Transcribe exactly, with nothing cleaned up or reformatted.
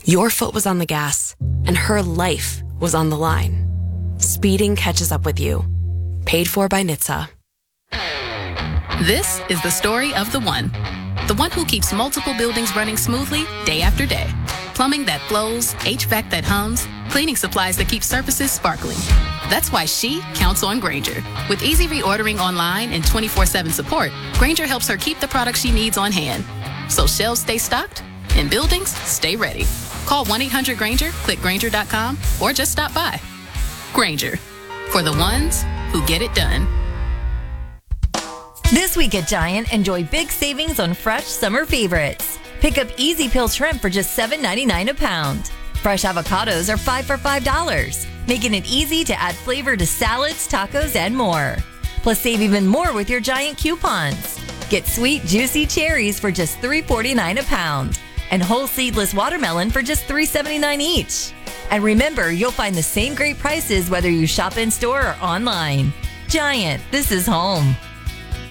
Your foot was on the gas, and her life was on the line. Speeding catches up with you. Paid for by N H T S A. This is the story of the one. The one who keeps multiple buildings running smoothly day after day. Plumbing that flows, H V A C that hums, cleaning supplies that keep surfaces sparkling. That's why she counts on Grainger. With easy reordering online and twenty-four seven support, Grainger helps her keep the products she needs on hand. So shelves stay stocked and buildings stay ready. Call one eight hundred Grainger, click Grainger dot com, or just stop by. Grainger, for the ones who get it done. This week at Giant, enjoy big savings on fresh summer favorites. Pick up Easy Peel shrimp for just seven ninety-nine a pound. Fresh avocados are five for five dollars, making it easy to add flavor to salads, tacos, and more. Plus, save even more with your Giant coupons. Get sweet, juicy cherries for just three forty-nine a pound, and whole seedless watermelon for just three seventy-nine each. And remember, you'll find the same great prices whether you shop in store or online. Giant, this is home.